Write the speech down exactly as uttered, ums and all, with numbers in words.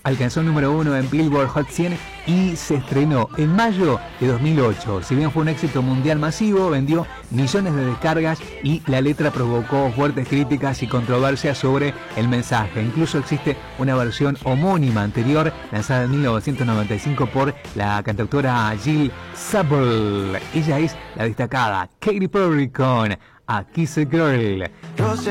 alcanzó el número uno en Billboard Hot cien y se estrenó en mayo de dos mil ocho. Si bien fue un éxito mundial masivo, vendió millones de descargas y la letra provocó fuertes críticas y controversias sobre el mensaje. Incluso existe una versión homónima anterior, lanzada en mil novecientos noventa y cinco por la cantautora Jill Zabel. Ella es la destacada Katy Perry con A Kiss a Girl.